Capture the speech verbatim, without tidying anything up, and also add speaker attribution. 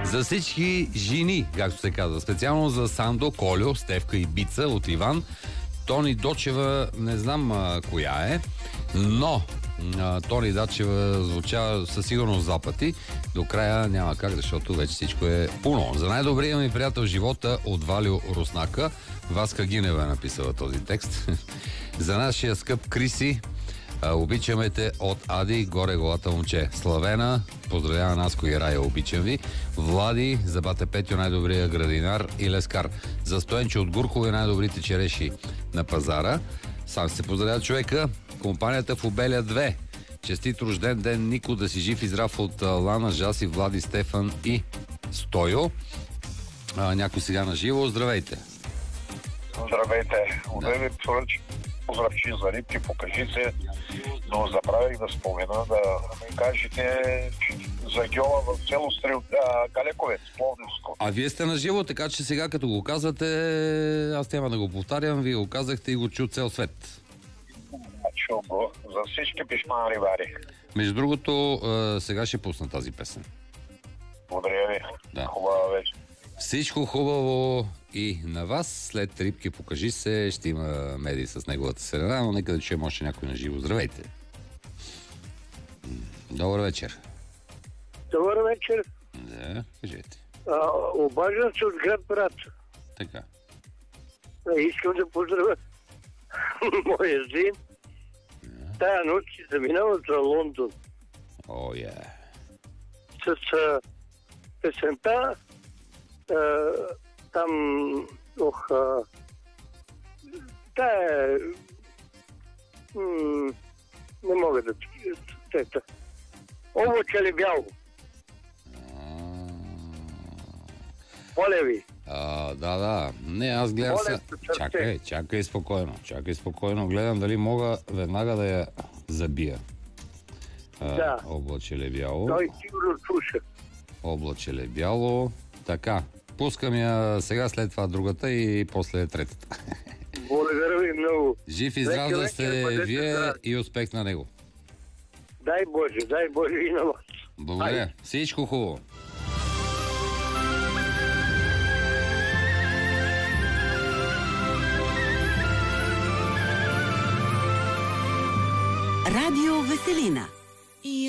Speaker 1: За всички жени, както се казва, специално за Сандо, Колю, Стевка и Бица от Иван. Тони Дочева, не знам а, коя е, но а, Тони Дачева звучава със сигурност два пъти. До края няма как, защото вече всичко е пуно. За най-добрия ми приятел в живота от Валио Руснака, Васка Гинева е написала този текст. За нашия скъп Криси, а, обичаме те от Ади, горе голата момче. Славена, поздравява Наско и Рая, обичам ви. Влади, за бате Петю, най-добрия градинар и лескар. За Стоенче от Гуркове, най-добрите череши на пазара. Сам се поздравява човека. Компанията в Обеля две. Честит рожден ден, Нико, да си жив и здрав от Лана, Жаси, Влади, Стефан и Стойо. А, някой сега на живо. Здравейте.
Speaker 2: Здравейте. Отдей ви поздравчи за рибки, покажи се, но забравих да спомена да ми кажете за гьола в село Стрел... Галековец, Пловдивско.
Speaker 1: А вие сте на живо, така че сега като го казвате, аз няма да го повтарям, вие го казахте и го чу цел свет.
Speaker 2: Чу го. За всички пишма рибари.
Speaker 1: Между другото, сега ще пусна тази песен.
Speaker 2: Благодаря ви.
Speaker 1: Да.
Speaker 2: Хубава вечер.
Speaker 1: Всичко хубаво и на вас. След рибки покажи се, ще има медии с неговата сирена, но нека да чуем още някой на живо. Здравейте. Добър вечер.
Speaker 3: Добър вечер.
Speaker 1: Да, кажете.
Speaker 3: А, обаждам се от град Брат.
Speaker 1: Така.
Speaker 3: А, искам да поздравя моя син.
Speaker 1: Yeah.
Speaker 3: Тая нощ си заминава за Лондон.
Speaker 1: О, oh, yeah.
Speaker 3: С а, песента а, там ох а, тая м- не мога да тета. Облаче ли бяло? Моля ви.
Speaker 1: А, да, да. Не, аз гледам
Speaker 3: Моля,
Speaker 1: се... Чакай, чакай спокойно. Чакай спокойно. Гледам дали мога веднага да я забия. А,
Speaker 3: Да.
Speaker 1: Облаче бяло.
Speaker 3: Той сигурно слуша.
Speaker 1: Облаче бяло. Така. Пускам я сега, след това другата и после третата.
Speaker 3: Благодаря ви много.
Speaker 1: Жив и здрав да сте вие и успех на него.
Speaker 3: Дай Боже, дай Боже и на вас.
Speaker 1: Благодаря. Ай. Всичко хубаво.
Speaker 4: Радио Веселина.